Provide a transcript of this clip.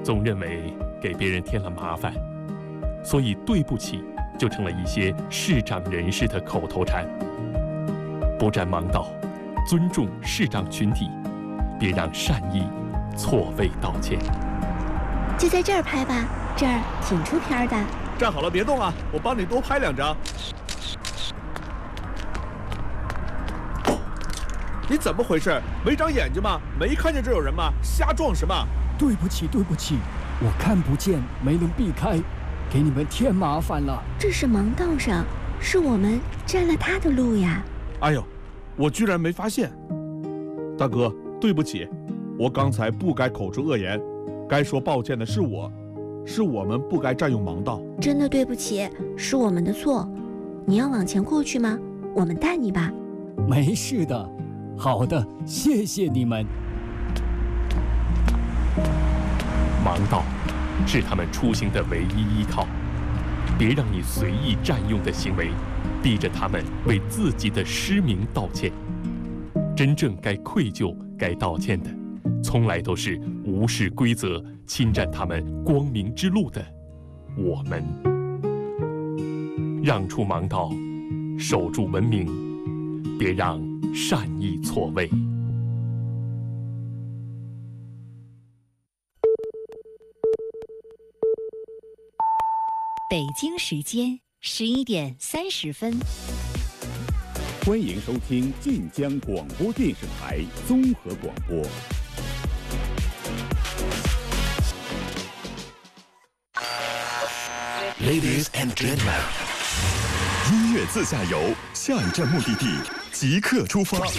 总认为给别人添了麻烦，所以对不起就成了一些视长人士的口头禅。不占盲道，尊重视长群体，别让善意错位道歉。 就在这儿拍吧，这儿挺出片的。 站好了，别动啊，我帮你多拍2张。你怎么回事？没长眼睛吗？没看见这有人吗？瞎撞什么？ 对不起，我看不见，没能避开，给你们添麻烦了。 这是盲道上，是我们占了他的路呀。 哎呦，我居然没发现。大哥，对不起，我刚才不该口出恶言，该说抱歉的是我们不该占用盲道。 真的对不起，是我们的错。你要往前过去吗？我们带你吧。 没事的。好的，谢谢你们。 盲道是他们出行的唯一依靠，别让你随意占用的行为逼着他们为自己的失明道歉。真正该愧疚、该道歉的，从来都是无视规则、侵占他们光明之路的我们。让出盲道，守住文明，别让善意错位。 北京时间11点30分。 欢迎收听晋江广播电视台综合广播。 Ladies and gentlemen， 音乐自驾游，下一站目的地即刻出发。